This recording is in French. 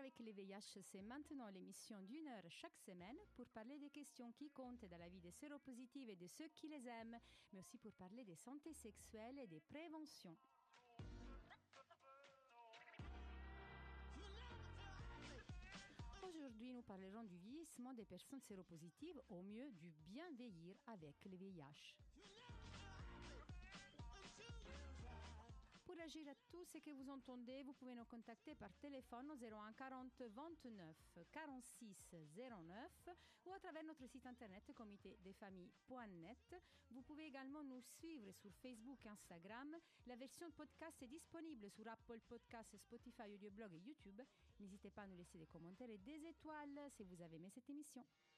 avec les VIH, c'est maintenant l'émission d'une heure chaque semaine pour parler des questions qui comptent dans la vie des séropositifs et de ceux qui les aiment, mais aussi pour parler des santé sexuelle et des préventions. Aujourd'hui, nous parlerons du vieillissement des personnes séropositives, au mieux du bien vieillir avec le VIH. Pour agir à tout ce que vous entendez, vous pouvez nous contacter par téléphone au 01 40 29 46 09 ou à travers notre site internet comitedesfamilles.net. Vous pouvez également nous suivre sur Facebook et Instagram. La version podcast est disponible sur Apple Podcasts, Spotify, Audioblog et YouTube. N'hésitez pas à nous laisser des commentaires et des étoiles si vous avez aimé cette émission.